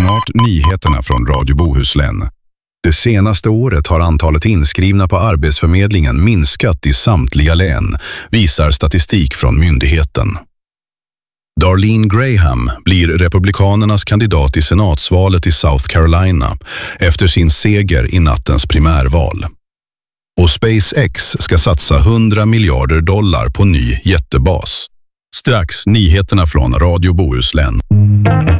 Snart nyheterna från Radio Bohuslän. Det senaste året har antalet inskrivna på Arbetsförmedlingen minskat i samtliga län, visar statistik från myndigheten. Darlene Graham blir republikanernas kandidat i senatsvalet i South Carolina efter sin seger i nattens primärval. Och SpaceX ska satsa $100 miljarder på ny jättebas. Strax nyheterna från Radio Bohuslän.